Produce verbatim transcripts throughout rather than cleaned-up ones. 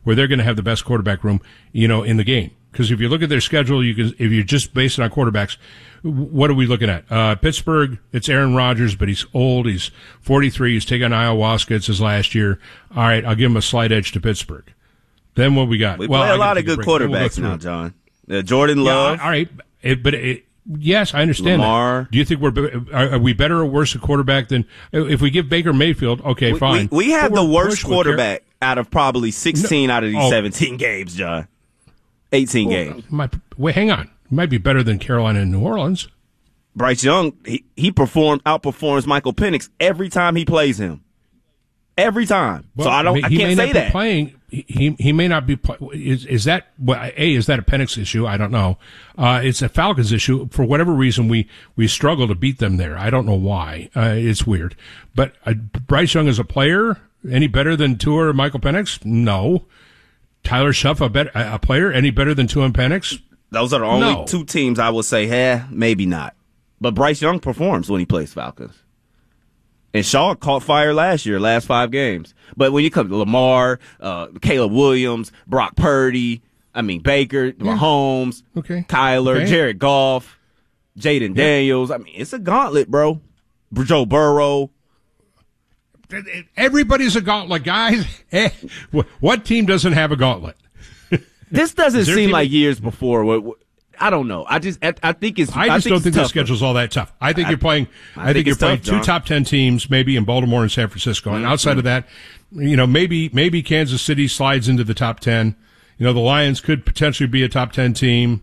where they're going to have the best quarterback room, you know, in the game. Because if you look at their schedule, you can, if you just base it on quarterbacks, what are we looking at? Uh, Pittsburgh, it's Aaron Rodgers, but he's old. He's forty-three. He's taking ayahuasca. It's his last year. All right, I'll give him a slight edge to Pittsburgh. Then what we got? We well, play a lot of good quarterbacks we'll now, John. Uh, Jordan Love. Yeah, all right, it, but it, yes, I understand Lamar. that. Do you think we're are, are we better or worse a quarterback than if we give Baker Mayfield? Okay, we, fine. We, we have the worst quarterback out of probably sixteen no, out of these oh, seventeen games, John. eighteen well, games. My, wait, hang on. It might be better than Carolina and New Orleans. Bryce Young, he, he performed outperforms Michael Penix every time he plays him. Every time. Well, so I don't. I he can't may say not that. Be playing. He he may not be. Is is that well, a is that a Penix issue? I don't know. Uh, it's a Falcons issue. For whatever reason, we we struggle to beat them there. I don't know why. Uh, it's weird. But uh, Bryce Young as a player, any better than Tua or Michael Penix? No. Tyler Shuff, a, bet, a player, any better than Tua and Penix? Those are the only no. two teams I would say, eh, maybe not. But Bryce Young performs when he plays Falcons. And Shaw caught fire last year, last five games. But when you come to Lamar, uh, Caleb Williams, Brock Purdy, I mean, Baker, yeah. Mahomes, okay. Kyler, okay. Jared Goff, Jaden yeah. Daniels. I mean, it's a gauntlet, bro. Joe Burrow. Everybody's a gauntlet, guys. What team doesn't have a gauntlet? This doesn't seem like years before. I don't know. I just, I, I think it's. I just I think don't think the tougher. schedule's all that tough. I think I, you're playing. I, I think, think you're playing tough, two top ten teams, maybe in Baltimore and San Francisco, and mm-hmm. outside of that, you know, maybe maybe Kansas City slides into the top ten. You know, the Lions could potentially be a top ten team,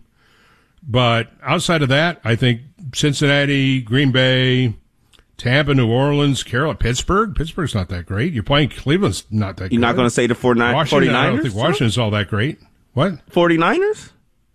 but outside of that, I think Cincinnati, Green Bay, Tampa, New Orleans, Carolina, Pittsburgh. Pittsburgh's not that great. You're playing Cleveland's not that. You're good. not going to say the forty-niners? Washington, I don't think Washington's all that great. What? forty-niners?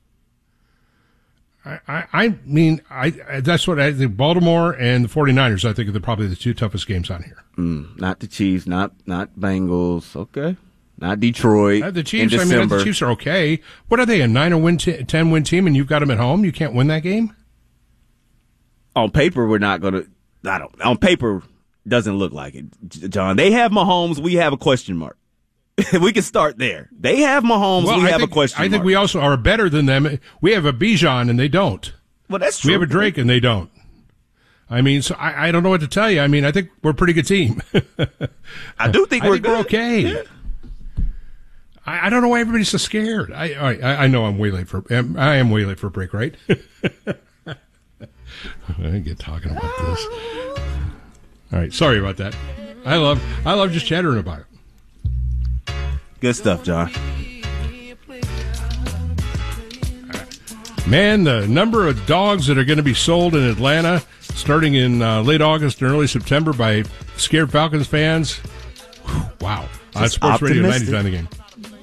I, I mean, I, I that's what I think. Baltimore and the forty-niners, I think, are the, probably the two toughest games on here. Mm, not the Chiefs, not not Bengals. Okay, not Detroit. Uh, the Chiefs. I mean, the Chiefs are okay. What are they? A nine or win, t- ten win team, and you've got them at home. You can't win that game. On paper, we're not going to. I don't. On paper, doesn't look like it, John. They have Mahomes. We have a question mark. We can start there. They have Mahomes. Well, we I have think, a question I mark. think we also are better than them. We have a Bijan and they don't. Well, that's true. We have a Drake and they don't. I mean, so I, I don't know what to tell you. I mean, I think we're a pretty good team. I do think I we're think good. We're okay. Yeah. I, I don't know why everybody's so scared. I, I I know I'm way late for I am way late for a break, right? I didn't get talking about this. All right, sorry about that. I love I love just chattering about it. Good stuff, John. Man, the number of dogs that are going to be sold in Atlanta starting in uh, late August and early September by scared Falcons fans. Whew, wow. On Sports Radio ninety-nine The Game.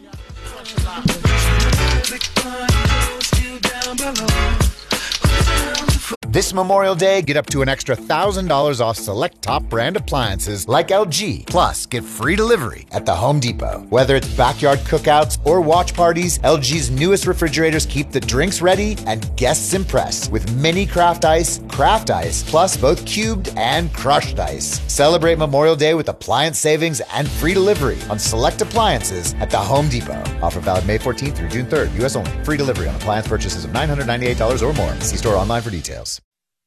This Memorial Day, get up to an extra one thousand dollars off select top brand appliances like L G. Plus, get free delivery at the Home Depot. Whether it's backyard cookouts or watch parties, L G's newest refrigerators keep the drinks ready and guests impressed with mini craft ice, craft ice, plus both cubed and crushed ice. Celebrate Memorial Day with appliance savings and free delivery on select appliances at the Home Depot. Offer valid May fourteenth through June third. U S only. Free delivery on appliance purchases of nine hundred ninety-eight dollars or more. See store online for details.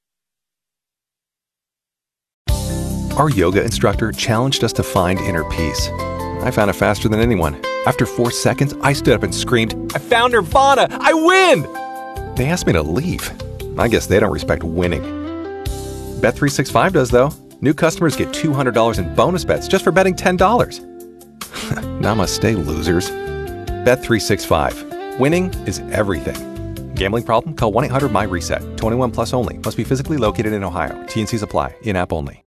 Our yoga instructor challenged us to find inner peace. I found it faster than anyone. After four seconds, I stood up and screamed, "I found Nirvana! I win!" They asked me to leave. I guess they don't respect winning. Bet three sixty-five does, though. New customers get two hundred dollars in bonus bets just for betting ten dollars. Namaste, losers. Bet three sixty-five. Winning is everything. Gambling problem? Call one eight hundred M Y RESET. twenty-one plus only. Must be physically located in Ohio. T and C's apply. In-app only.